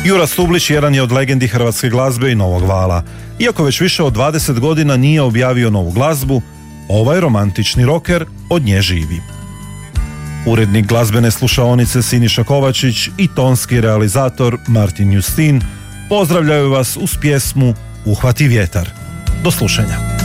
Jura Stublić jedan je od legendi hrvatske glazbe i novog vala. Iako već više od 20 godina nije objavio novu glazbu, ovaj romantični roker od nje živi. Urednik glazbene slušaonice Siniša Kovačić i tonski realizator Martin Justin pozdravljaju vas uz pjesmu Uhvati vjetar. Do slušanja.